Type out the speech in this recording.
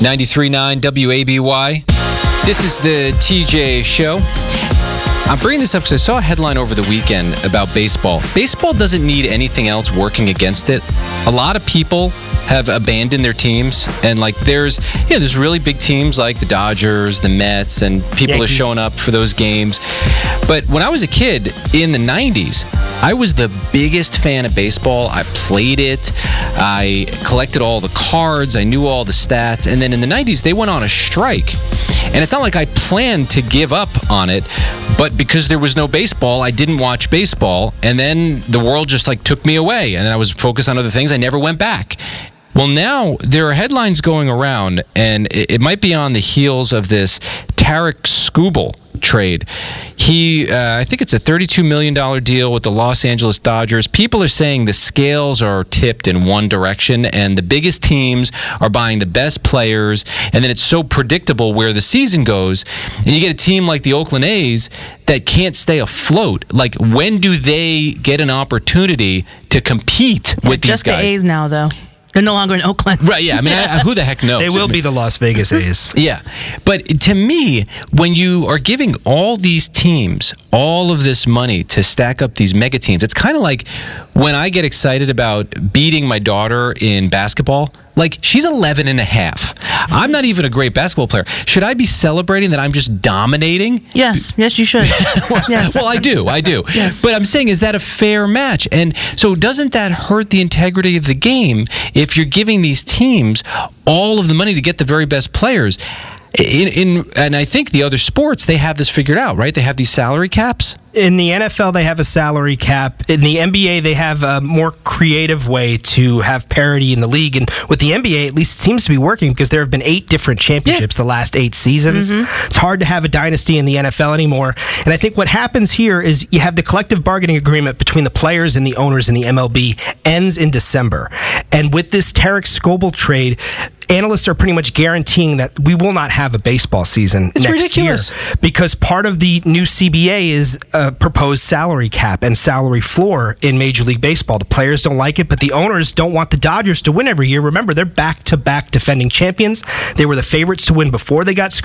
93.9 WABY. This is the TJ Show. I'm bringing this up because I saw a headline over the weekend about baseball. Baseball doesn't need anything else working against it. A lot of people have abandoned their teams, and there's really big teams like the Dodgers, the Mets, and people Yankees are showing up for those games. But when I was a kid in the 90s, I was the biggest fan of baseball. I played it. I collected all the cards. I knew all the stats. And then in the 90s, they went on a strike. And it's not like I planned to give up on it, but because there was no baseball, I didn't watch baseball. And then the world just took me away. And then I was focused on other things. I never went back. Well, now there are headlines going around, and it might be on the heels of this Tarik Skubal trade. I think it's a $32 million deal with the Los Angeles Dodgers. People are saying the scales are tipped in one direction, and the biggest teams are buying the best players, and then it's so predictable where the season goes. And you get a team like the Oakland A's that can't stay afloat. When do they get an opportunity to compete with these guys? Just the A's now, though. They're no longer in Oakland. Right, yeah. I mean, who the heck knows? They will be the Las Vegas A's. Yeah. But to me, when you are giving all these teams all of this money to stack up these mega teams, it's kind of like when I get excited about beating my daughter in basketball. She's 11 and a half. I'm not even a great basketball player. Should I be celebrating that I'm just dominating? Yes, you should. Yes. Well, I do. Yes. But I'm saying, is that a fair match? And so doesn't that hurt the integrity of the game if you're giving these teams all of the money to get the very best players? And I think the other sports, they have this figured out, right? They have these salary caps. In the NFL, they have a salary cap. In the NBA, they have a more creative way to have parity in the league. And with the NBA, at least it seems to be working because there have been 8 different championships the last 8 seasons. Mm-hmm. It's hard to have a dynasty in the NFL anymore. And I think what happens here is you have the collective bargaining agreement between the players and the owners in the MLB ends in December. And with this Tarik Skubal trade, analysts are pretty much guaranteeing that we will not have a baseball season next ridiculous. year because part of the new CBA is a proposed salary cap and salary floor in Major League Baseball. The players don't like it, but the owners don't want the Dodgers to win every year. Remember, they're back-to-back defending champions. They were the favorites to win before they got screwed.